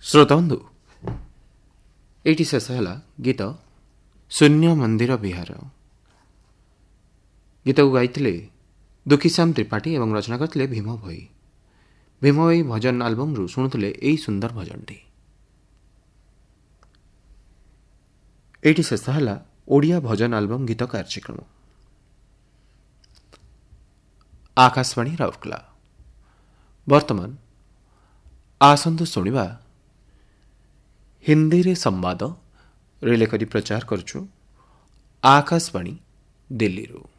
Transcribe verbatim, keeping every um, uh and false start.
ଶ୍ରୋତାବନ୍ଧୁ, ଏଇଠି ଶେଷ ହେଲା ଗୀତ ଶୂନ୍ୟ ମନ୍ଦିର ବିହାର। ଗୀତକୁ ଗାଇଥିଲେ ଦୁଃଖୀଶ୍ୟାମ ତ୍ରିପାଠୀ ଏବଂ ରଚନା କରିଥିଲେ ଭୀମ ଭୋଇ। ଭୀମ ଭୋଇ ଭଜନ ଆଲବମ୍ରୁ ଶୁଣୁଥିଲେ ଏଇ ସୁନ୍ଦର ଭଜନଟି। ଏଇଠି ଶେଷ ହେଲା ଓଡ଼ିଆ ଭଜନ ଆଲବମ୍ ଗୀତ କାର୍ଯ୍ୟକ୍ରମ। ଆକାଶବାଣୀ ରାଉରକେଲା। ବର୍ତ୍ତମାନ ଆସନ୍ତୁ ଶୁଣିବା ହିନ୍ଦୀରେ ସମ୍ବାଦ ରିଲେ କରି ପ୍ରଚାର କରୁଛୁ ଆକାଶବାଣୀ ଦିଲ୍ଲୀରୁ।